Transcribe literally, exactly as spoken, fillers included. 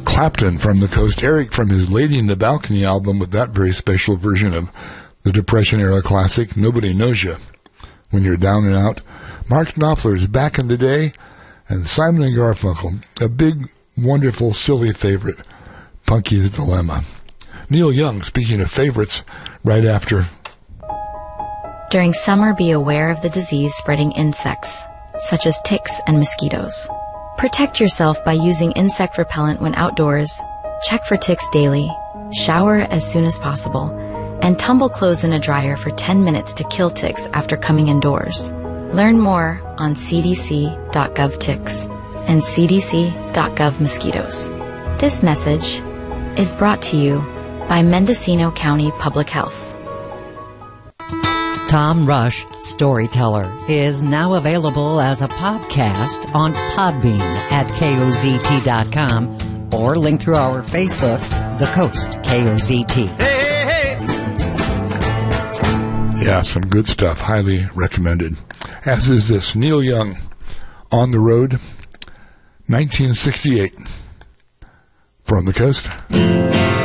Clapton from the coast. Eric from his Lady in the Balcony album with that very special version of the Depression-era classic, Nobody Knows You When You're Down and Out. Mark Knopfler's Back in the Day, and Simon and Garfunkel, a big, wonderful, silly favorite, Punky's Dilemma. Neil Young, speaking of favorites, right after. During summer, be aware of the disease-spreading insects, such as ticks and mosquitoes. Protect yourself by using insect repellent when outdoors, check for ticks daily, shower as soon as possible, and tumble clothes in a dryer for ten minutes to kill ticks after coming indoors. Learn more on c d c dot gov ticks and c d c dot gov mosquitoes. This message is brought to you by Mendocino County Public Health. Tom Rush, Storyteller, is now available as a podcast on Podbean at K O Z T dot com or link through our Facebook, The Coast K O Z T. Hey, hey, hey. Yeah, some good stuff. Highly recommended. As is this, Neil Young, On the Road, nineteen sixty-eight. From the Coast.